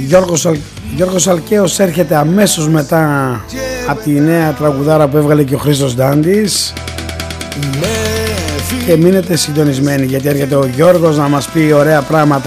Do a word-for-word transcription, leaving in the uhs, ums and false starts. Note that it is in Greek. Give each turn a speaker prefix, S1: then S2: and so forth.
S1: Γιώργος, Αλ... Γιώργος Αλκαίος έρχεται αμέσως μετά από τη νέα τραγουδάρα που έβγαλε και ο Χρήστος Ντάντης. Και μείνετε συντονισμένοι, γιατί έρχεται ο Γιώργος να μας πει ωραία πράγματα.